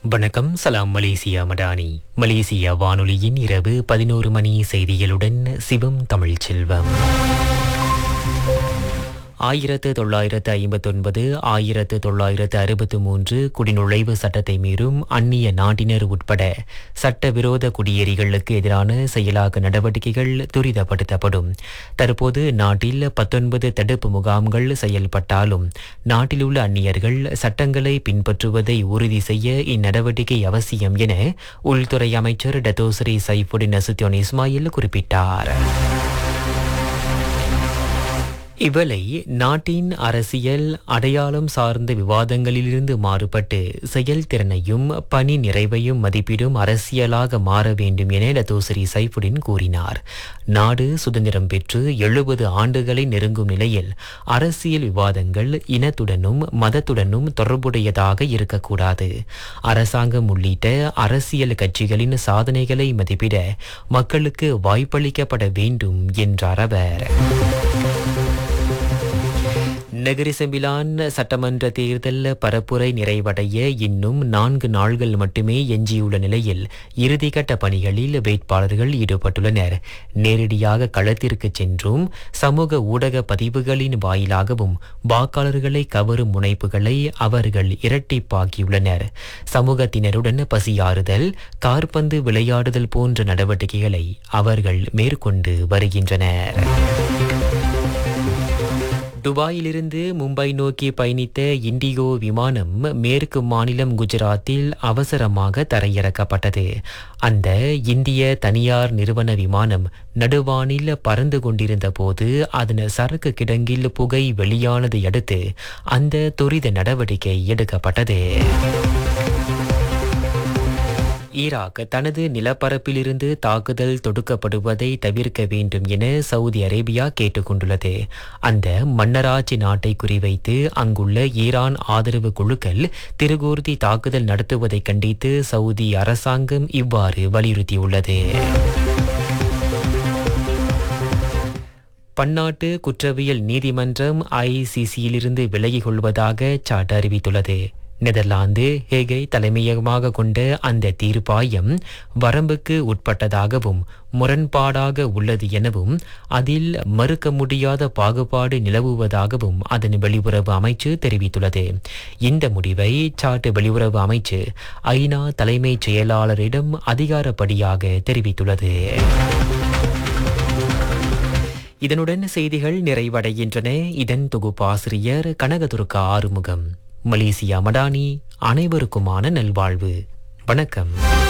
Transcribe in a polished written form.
வணக்கம். சலாம் Malaysia Madani. Malaysia வானொலியின் இரவு 11 மணி செய்திகளுடன் சிவம் தமிழ் செல்வம். 1959 1963 குடிநுழைவு சட்டத்தை மீறும் அந்நிய நாட்டினர் உட்பட சட்டவிரோத குடியேறிகளுக்கு எதிரான செயலாக்க நடவடிக்கைகள் துரிதப்படுத்தப்படும். தற்போது நாட்டில் 19 தடுப்பு முகாம்கள் செயல்பட்டாலும் நாட்டிலுள்ள அந்நியர்கள் சட்டங்களை பின்பற்றுவதை உறுதி செய்ய இந்நடவடிக்கை அவசியம் என உள்துறை அமைச்சர் டத்தோஸ்ரீ சைஃபுடின் நசுத்தியோன் இஸ்மாயில் குறிப்பிட்டார். இவளை நாட்டின் அரசியல் அடையாளம் சார்ந்த விவாதங்களிலிருந்து மாறுபட்டு செயல்திறனையும் பணி நிறைவையும் மதிப்பிடும் அரசியலாக மாற வேண்டும் என டத்தோஸ்ரீ சைஃபுடின் கூறினார். நாடு சுதந்திரம் பெற்று 70 ஆண்டுகளை நெருங்கும் நிலையில் அரசியல் விவாதங்கள் இனத்துடனும் மதத்துடனும் தொடர்புடையதாக இருக்கக்கூடாது. அரசாங்கம் உள்ளிட்ட அரசியல் கட்சிகளின் சாதனைகளை மதிப்பிட மக்களுக்கு வாய்ப்பளிக்கப்பட வேண்டும் என்றார் அவர். நகரி செம்பிலான் சட்டமன்ற தேர்தல் பரப்புரை நிறைவடைய இன்னும் 4 நாள்கள் மட்டுமே எஞ்சியுள்ள நிலையில் இறுதிக்கட்ட பணிகளில் வேட்பாளர்கள் ஈடுபட்டுள்ளனர். நேரடியாக களத்திற்கு சென்றும் சமூக ஊடக பதிவுகளின் வாயிலாகவும் வாக்காளர்களை கவரும் முனைப்புகளை அவர்கள் இரட்டிப்பாக்கியுள்ளனர். சமூகத்தினருடன் பசியாறுதல், காற்பந்து விளையாடுதல் போன்ற நடவடிக்கைகளை அவர்கள் மேற்கொண்டு வருகின்றனர். துபாயிலிருந்து மும்பை நோக்கி பயணித்த இண்டிகோ விமானம் மேற்கு மாநிலம் குஜராத்தில் அவசரமாக தரையிறக்கப்பட்டது. அந்த இந்திய தனியார் நிறுவன விமானம் நடுவானில் பறந்து கொண்டிருந்த போது அதன் சரக்கு கிடங்கில் புகை வெளியானதை அடுத்து அந்த துரித நடவடிக்கை எடுக்கப்பட்டது. ஈராக் தனது நிலப்பரப்பிலிருந்து தாக்குதல் தொடுக்கப்படுவதை தவிர்க்க வேண்டும் என சவுதி அரேபியா கேட்டுக்கொண்டுள்ளது. அந்த மன்னராட்சி நாட்டை குறிவைத்து அங்குள்ள ஈரான் ஆதரவு குழுக்கள் திருகூர்தி தாக்குதல் நடத்துவதை கண்டித்து சவுதி அரசாங்கம் இவ்வாறு வலியுறுத்தியுள்ளது. பன்னாட்டு குற்றவியல் நீதிமன்றம் ICCயிலிருந்து விலகிக் கொள்வதாக சாட் அறிவித்துள்ளது. நெதர்லாந்து ஹேகை தலைமையகமாக கொண்ட அந்த தீர்ப்பாயம் வரம்புக்கு உட்பட்டதாகவும் முரண்பாடாக உள்ளது எனவும் அதில் மறுக்க முடியாத பாகுபாடு நிலவுவதாகவும் அதன் வெளியுறவு அமைச்சு தெரிவித்துள்ளது. இந்த முடிவை சாட் வெளியுறவு அமைச்சு ஐநா தலைமைச் செயலாளரிடம் அதிகாரப்படியாக தெரிவித்துள்ளது. இதனுடன் செய்திகள் நிறைவடைகின்றன. இதன் தொகுப்பாசிரியர் கனகதுர்கா ஆறுமுகம். மலேசியா மடானி. அனைவருக்குமான நல்வாழ்வு. வணக்கம்.